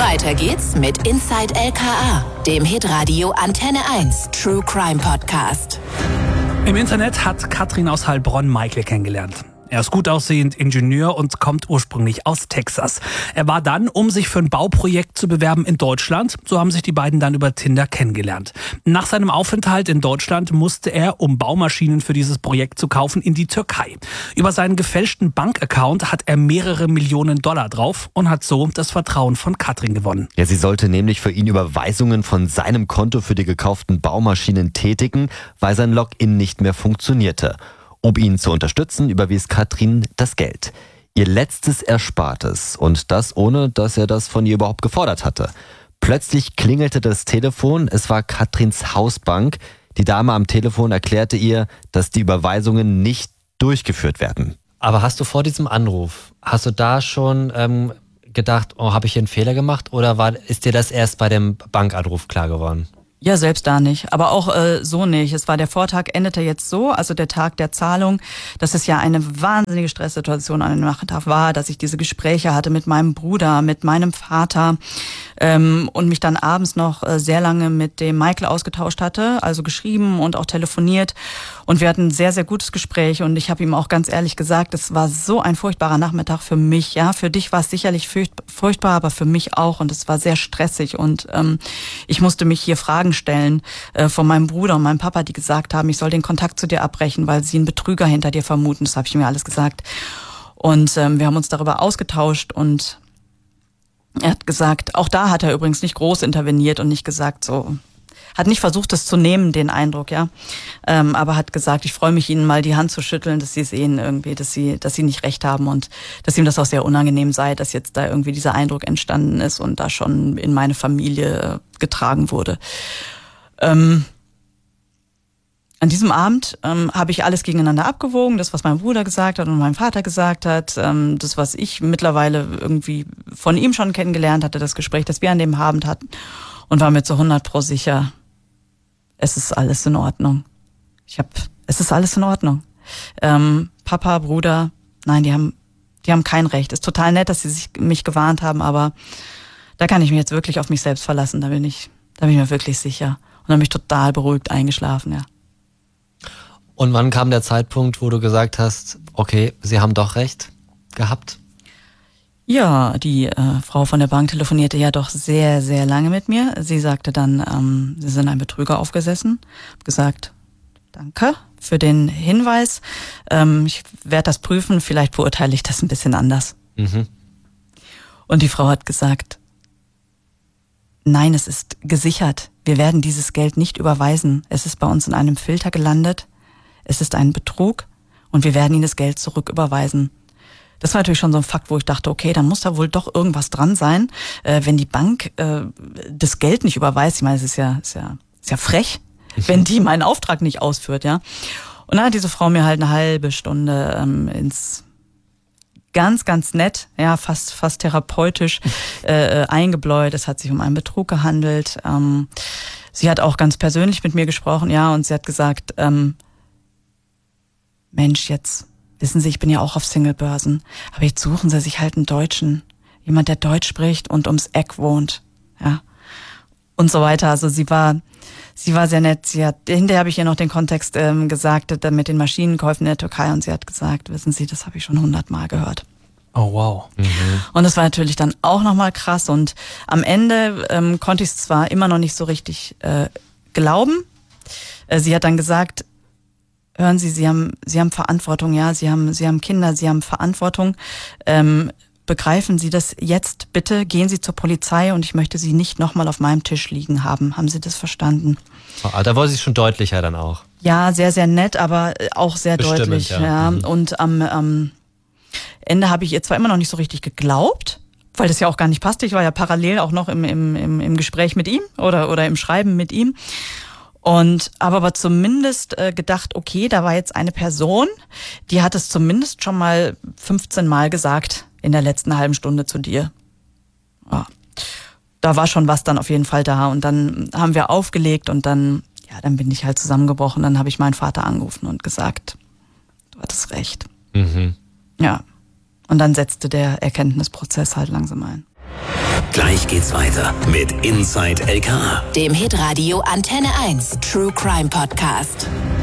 Weiter geht's mit Inside LKA, dem Hitradio Antenne 1 True Crime Podcast. Im Internet hat Katrin aus Heilbronn Michael kennengelernt. Er ist gut aussehend, Ingenieur und kommt ursprünglich aus Texas. Er war dann, um sich für ein Bauprojekt zu bewerben, in Deutschland. So haben sich die beiden dann über Tinder kennengelernt. Nach seinem Aufenthalt in Deutschland musste er, um Baumaschinen für dieses Projekt zu kaufen, in die Türkei. Über seinen gefälschten Bankaccount hat er mehrere Millionen Dollar drauf und hat so das Vertrauen von Katrin gewonnen. Ja, sie sollte nämlich für ihn Überweisungen von seinem Konto für die gekauften Baumaschinen tätigen, weil sein Login nicht mehr funktionierte. Um ihn zu unterstützen, überwies Katrin das Geld. Ihr letztes Erspartes und das ohne, dass er das von ihr überhaupt gefordert hatte. Plötzlich klingelte das Telefon, es war Katrins Hausbank. Die Dame am Telefon erklärte ihr, dass die Überweisungen nicht durchgeführt werden. Aber hast du vor diesem Anruf, hast du da schon gedacht, oh, habe ich hier einen Fehler gemacht oder ist dir das erst bei dem Bankanruf klar geworden? Ja, selbst da nicht, aber auch so nicht. Es war der Vortag, endete jetzt so, also der Tag der Zahlung, dass es ja eine wahnsinnige Stresssituation an dem Nachmittag war, dass ich diese Gespräche hatte mit meinem Bruder, mit meinem Vater und mich dann abends noch sehr lange mit dem Michael ausgetauscht hatte, also geschrieben und auch telefoniert. Und wir hatten ein sehr, sehr gutes Gespräch und ich habe ihm auch ganz ehrlich gesagt, es war so ein furchtbarer Nachmittag für mich. Ja, für dich war es sicherlich furchtbar, aber für mich auch und es war sehr stressig und ich musste mich hier Fragen stellen von meinem Bruder und meinem Papa, die gesagt haben, ich soll den Kontakt zu dir abbrechen, weil sie einen Betrüger hinter dir vermuten. Das habe ich mir alles gesagt. Und wir haben uns darüber ausgetauscht und er hat gesagt, auch da hat er übrigens nicht groß interveniert und nicht gesagt so, hat nicht versucht, das zu nehmen, den Eindruck, ja. Aber hat gesagt, ich freue mich, Ihnen mal die Hand zu schütteln, dass Sie sehen irgendwie, dass Sie nicht recht haben und dass ihm das auch sehr unangenehm sei, dass jetzt da irgendwie dieser Eindruck entstanden ist und da schon in meine Familie getragen wurde. An diesem Abend habe ich alles gegeneinander abgewogen, das, was mein Bruder gesagt hat und mein Vater gesagt hat, das, was ich mittlerweile irgendwie von ihm schon kennengelernt hatte, das Gespräch, das wir an dem Abend hatten und war mir zu 100% sicher, es ist alles in Ordnung. Es ist alles in Ordnung. Papa, Bruder, nein, die haben kein Recht. Ist total nett, dass sie mich gewarnt haben, aber da kann ich mich jetzt wirklich auf mich selbst verlassen, da bin ich mir wirklich sicher. Und dann bin ich total beruhigt eingeschlafen, ja. Und wann kam der Zeitpunkt, wo du gesagt hast, okay, sie haben doch recht gehabt? Ja, die Frau von der Bank telefonierte ja doch sehr, sehr lange mit mir. Sie sagte dann, sie sind ein Betrüger aufgesessen. Hab gesagt, danke für den Hinweis. Ich werde das prüfen, vielleicht beurteile ich das ein bisschen anders. Mhm. Und die Frau hat gesagt, nein, es ist gesichert. Wir werden dieses Geld nicht überweisen. Es ist bei uns in einem Filter gelandet. Es ist ein Betrug und wir werden Ihnen das Geld zurücküberweisen. Das war natürlich schon so ein Fakt, wo ich dachte, okay, da muss da wohl doch irgendwas dran sein, wenn die Bank das Geld nicht überweist. Ich meine, es ist ja frech, wenn die meinen Auftrag nicht ausführt, ja. Und dann hat diese Frau mir halt eine halbe Stunde ins ganz, ganz nett, ja, fast therapeutisch eingebläut. Es hat sich um einen Betrug gehandelt. Sie hat auch ganz persönlich mit mir gesprochen, ja, und sie hat gesagt, Mensch, jetzt wissen Sie, ich bin ja auch auf Singlebörsen, aber jetzt suchen Sie sich halt einen Deutschen, jemand, der Deutsch spricht und ums Eck wohnt, ja, und so weiter. Also sie war sehr nett. Hinterher habe ich ihr noch den Kontext gesagt, mit den Maschinenkäufen in der Türkei und sie hat gesagt, wissen Sie, das habe ich schon 100-mal gehört. Oh, wow. Mhm. Und das war natürlich dann auch nochmal krass und am Ende konnte ich es zwar immer noch nicht so richtig glauben. Sie hat dann gesagt, hören Sie, Sie haben Verantwortung, ja, Sie haben Kinder, Sie haben Verantwortung. Begreifen Sie das jetzt bitte, gehen Sie zur Polizei und ich möchte Sie nicht nochmal auf meinem Tisch liegen haben. Haben Sie das verstanden? Oh, da war sie schon deutlicher dann auch. Ja, sehr, sehr nett, aber auch sehr deutlich. Ja. Mhm. Und am Ende habe ich ihr zwar immer noch nicht so richtig geglaubt, weil das ja auch gar nicht passte. Ich war ja parallel auch noch im Gespräch mit ihm oder im Schreiben mit ihm. Aber zumindest gedacht, okay, da war jetzt eine Person, die hat es zumindest schon mal 15 Mal gesagt in der letzten halben Stunde zu dir. Ja, da war schon was dann auf jeden Fall da und dann haben wir aufgelegt und dann bin ich halt zusammengebrochen. Dann habe ich meinen Vater angerufen und gesagt, du hattest recht. Mhm. Ja, und dann setzte der Erkenntnisprozess halt langsam ein. Gleich geht's weiter mit Inside LKA. Dem Hitradio Antenne 1 True Crime Podcast.